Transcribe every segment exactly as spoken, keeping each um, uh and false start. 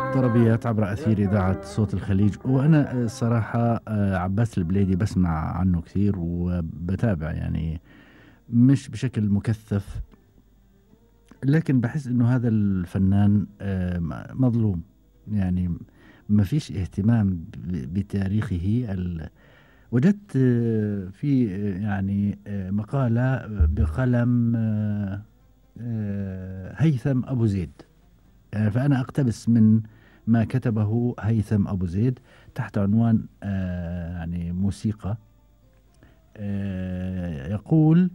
طربيات عبر أثير إذاعة صوت الخليج. وأنا صراحة عباس البليدي بسمع عنه كثير وبتابع، يعني مش بشكل مكثف، لكن بحس إنه هذا الفنان مظلوم، يعني ما فيش اهتمام بتاريخه. وجدت في يعني مقالة بقلم هيثم أبو زيد، فأنا أقتبس من ما كتبه هيثم أبو زيد تحت عنوان آه يعني موسيقى. آه يقول: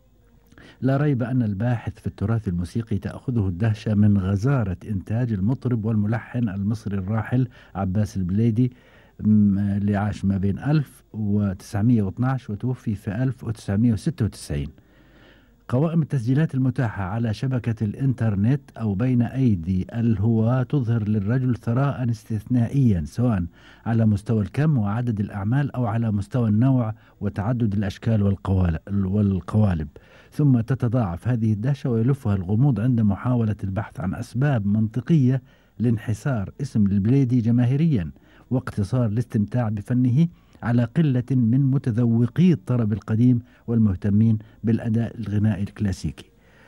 لا ريب أن الباحث في التراث الموسيقي تأخذه الدهشة من غزارة إنتاج المطرب والملحن المصري الراحل عباس البليدي، اللي عاش ما بين ألف وتسعمئة واثني عشر وتوفي في ألف وتسعمئة وستة وتسعين. قوائم التسجيلات المتاحة على شبكة الإنترنت أو بين أيدي الهواة تظهر للرجل ثراء استثنائيا، سواء على مستوى الكم وعدد الأعمال أو على مستوى النوع وتعدد الأشكال والقوالب. ثم تتضاعف هذه الدهشة ويلفها الغموض عند محاولة البحث عن أسباب منطقية لانحسار اسم البليدي جماهيريا واقتصار الاستمتاع بفنه على قلة من متذوقي الطرب القديم والمهتمين بالأداء الغنائي الكلاسيكي.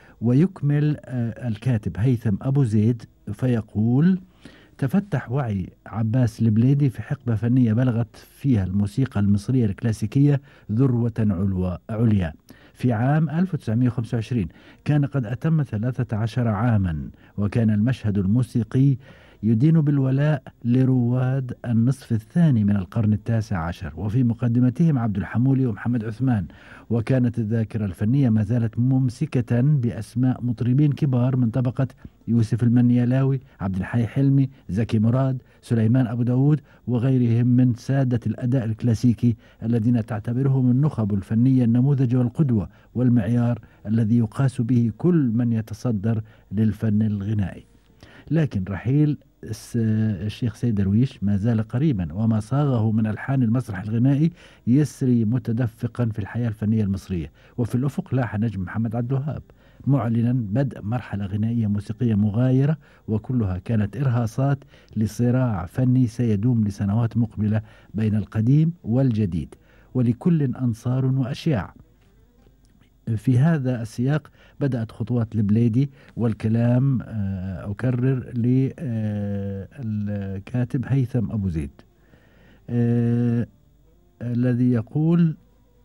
ويكمل الكاتب هيثم أبو زيد فيقول: تفتح وعي عباس البليدي في حقبة فنية بلغت فيها الموسيقى المصرية الكلاسيكية ذروة عليا في عام ألف وتسعمئة وخمسة وعشرين. كان قد أتم ثلاثة عشر عاما، وكان المشهد الموسيقي يدين بالولاء لرواد النصف الثاني من القرن التاسع عشر، وفي مقدمتهم عبد الحمولي ومحمد عثمان. وكانت الذاكرة الفنية ما زالت ممسكة بأسماء مطربين كبار من طبقة يوسف المنيلاوي، عبد الحي حلمي، زكي مراد، سليمان أبو داود، وغيرهم من سادة الأداء الكلاسيكي الذين تعتبرهم النخب الفنية النموذج والقدوة والمعيار الذي يقاس به كل من يتصدر للفن الغنائي. لكن رحيل الشيخ سيد درويش ما زال قريبا، وما صاغه من ألحان المسرح الغنائي يسري متدفقا في الحياة الفنية المصرية. وفي الأفق لاح نجم محمد عبد الوهاب معلنا بدء مرحلة غنائية موسيقية مغايرة، وكلها كانت إرهاصات لصراع فني سيدوم لسنوات مقبلة بين القديم والجديد، ولكل أنصار وأشياع. في هذا السياق بدأت خطوات البليدي، والكلام أكرر للكاتب هيثم أبو زيد الذي يقول: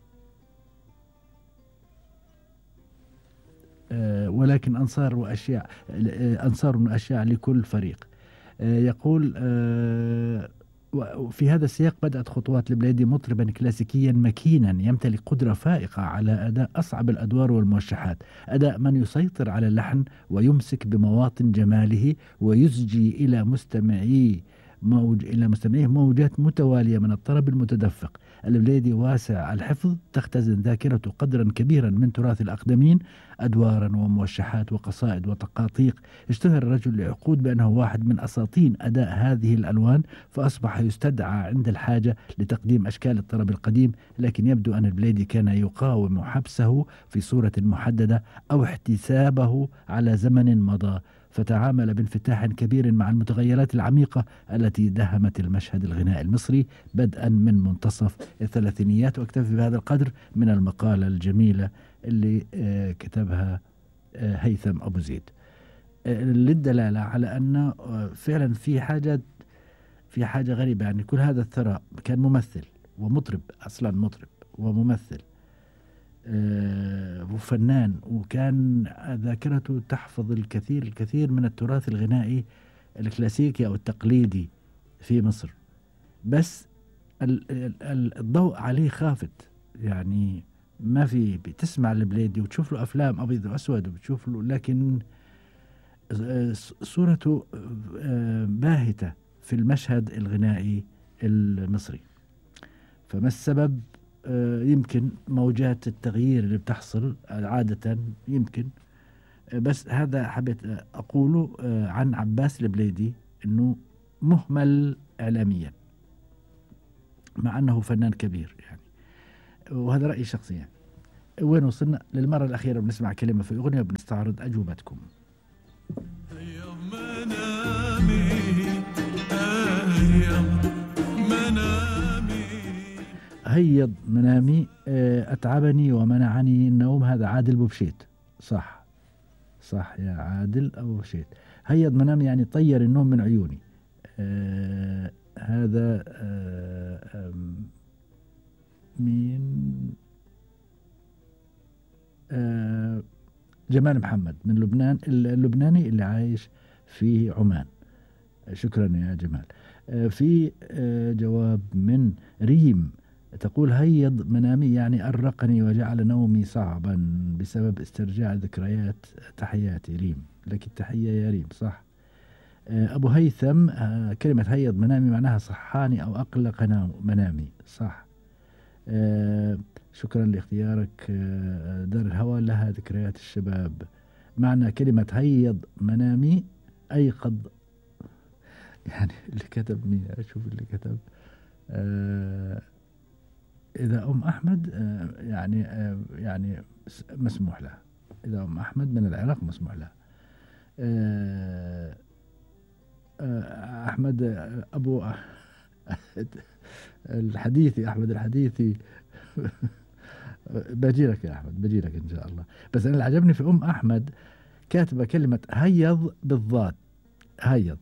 ولكن أنصار وأشياء أنصار وأشياء لكل فريق. يقول: وفي هذا السياق بدأت خطوات البليدي مطربا كلاسيكيا مكينا يمتلك قدرة فائقة على أداء أصعب الأدوار والموشحات، أداء من يسيطر على اللحن ويمسك بمواطن جماله ويزجي إلى مستمعيه موج إلى مستمعيه موجات متوالية من الطرب المتدفق. البليدي واسع الحفظ، تختزن ذاكرته قدرا كبيرا من تراث الأقدمين، أدوارا وموشحات وقصائد وتقاطيق. اشتهر الرجل لعقود بأنه واحد من أساطين أداء هذه الألوان، فأصبح يستدعى عند الحاجة لتقديم أشكال الطرب القديم. لكن يبدو أن البليدي كان يقاوم حبسه في صورة محددة أو احتسابه على زمن مضى، فتعامل بانفتاح كبير مع المتغيرات العميقة التي دهمت المشهد الغنائي المصري بدءا من منتصف الثلاثينيات. واكتفي بهذا القدر من المقالة الجميلة اللي آه كتبها آه هيثم أبو زيد آه للدلالة على أن آه فعلا في حاجة في حاجة غريبة. يعني كل هذا الثراء، كان ممثل ومطرب، أصلا مطرب وممثل آه وفنان، وكان ذاكرته تحفظ الكثير الكثير من التراث الغنائي الكلاسيكي أو التقليدي في مصر، بس ال ال الضوء عليه خافت. يعني ما في بتسمع البليدي وتشوف له أفلام أبيض وأسود وبتشوف له، لكن صورته آه باهتة في المشهد الغنائي المصري. فما السبب؟ يمكن موجات التغيير اللي بتحصل عادة، يمكن. بس هذا حبيت أقوله عن عباس البليدي، أنه مهمل إعلاميا مع أنه فنان كبير يعني. وهذا رأيي شخصي يعني. وين وصلنا؟ للمرة الأخيرة بنسمع كلمة في أغنية وبنستعرض أجوبتكم. هيض منامي آه، أتعبني ومنعني النوم. هذا عادل بوبشيت. صح صح يا عادل أبو بوبشيت. هيض منامي يعني طير النوم من عيوني. آه هذا آه آم، مين؟ آه جمال محمد من لبنان، اللبناني اللي عايش في عمان. شكرا يا جمال. آه، في آه، جواب من ريم تقول هيض منامي يعني أرقني وجعل نومي صعبا بسبب استرجاع ذكريات. تحياتي ريم، لك التحية يا ريم. صح. آه، أبو هيثم آه، كلمة هيض منامي معناها صحاني أو أقلق نوم- منامي. صح. آه، شكرا لاختيارك. آه، دار الهوى لها ذكريات الشباب. معنى كلمة هيض منامي أيقظ. يعني اللي كتب مين؟ أشوف اللي كتب. آه إذا أم أحمد آه يعني آه يعني س- مسموح لها. إذا أم أحمد من العراق مسموح لها. آه آه أحمد آه أبو الحديثي، أحمد الحديثي. بجي لك يا أحمد، بجي لك إن شاء الله. بس أنا اللي عجبني في أم أحمد كاتبة كلمة هيض بالضاد. هيض.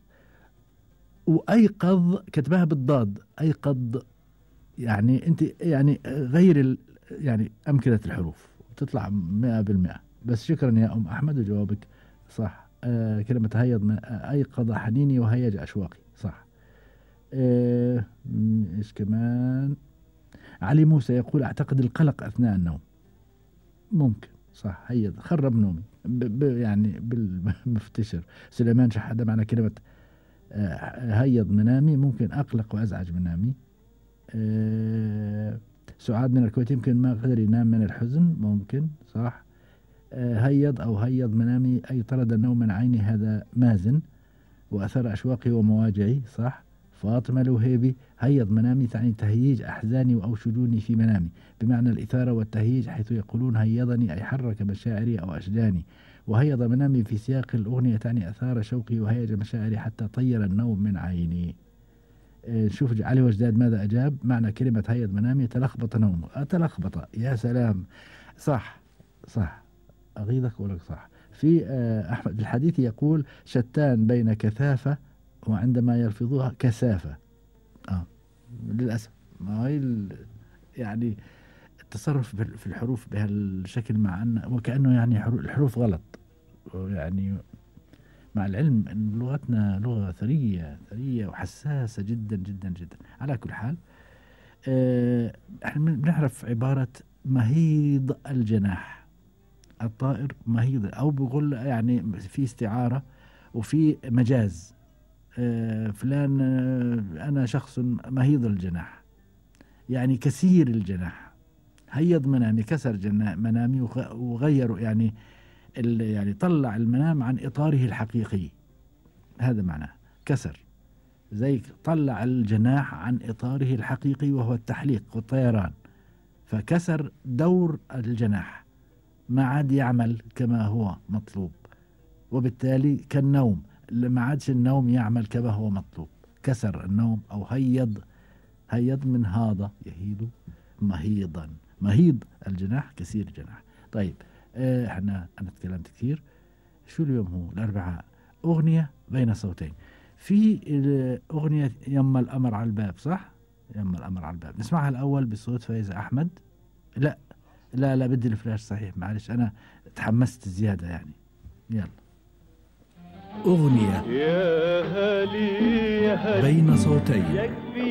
وأيقظ كتبها بالضاد أيقظ. يعني انت يعني غير ال يعني امكنه الحروف بتطلع مئة بالمئة. بس شكرا يا ام احمد وجوابك صح. آه كلمه هيض من آه، ايقظ حنيني وهيج اشواقي. صح. آه م- ايش كمان؟ علي موسى يقول اعتقد القلق اثناء النوم. ممكن. صح. هيض خرب نومي ب ب يعني بالمفتشر. سليمان شحاده معنى كلمه آه هيض منامي ممكن اقلق وازعج منامي. آه، سعاد من الكويت يمكن ما قدر ينام من الحزن. ممكن. صح. آه، هيض أو هيض منامي أي طرد النوم من عيني. هذا مازن. وأثر أشواقي ومواجعي. صح. فاطمة الوهيبي هيض منامي تعني تهييج أحزاني أو شجوني في منامي بمعنى الإثارة والتهييج، حيث يقولون هيضني أي حرك مشاعري أو أشجاني. وهيض منامي في سياق الأغنية تعني أثار شوقي وهيج مشاعري حتى طير النوم من عيني. آه، شوف علي وجداد ماذا أجاب. معنى كلمة هيض منامي تلخبط نومه. أتلخبط. يا سلام. صح. صح. أغيظك أقول لك صح. في آه، أحمد الحديث يقول شتان بين كثافة وعندما يلفظوها كثافة. آه للأسف. ما هي ال- يعني التصرف في في الحروف بهالشكل مع أن وكأنه يعني حرو- الحروف غلط. يعني مع العلم أن لغتنا لغة ثرية ثرية وحساسة جدا جدا جدا. على كل حال آه، احنا بنعرف عبارة مهيض الجناح. الطائر مهيض أو بقول يعني في استعارة وفي مجاز. آه، فلان آه، أنا شخص مهيض الجناح يعني كثير الجناح. هيض منامي كسر جنا- منامي وغ- وغيروا يعني ال- يعني طلع المنام عن إطاره الحقيقي. هذا معناه كسر. زي طلع الجناح عن إطاره الحقيقي وهو التحليق والطيران، فكسر دور الجناح، ما عاد يعمل كما هو مطلوب، وبالتالي كالنوم ما عادش النوم يعمل كما هو مطلوب. كسر النوم أو هيض. هيض من هذا يهيض مهيضا. مهيض الجناح كثير الجناح. طيب آه، احنا أنا تكلمت كثير. شو اليوم هو الأربعاء؟ أغنية بين صوتين. في ال- أغنية يما الأمر على الباب. صح. يما الأمر على الباب نسمعها الأول بصوت فايزة أحمد. لا لا لا بدي الفلاش صحيح. معلش أنا تحمست زيادة يعني. يلا. أغنية يا هلي يا هلي بين صوتين. يكفي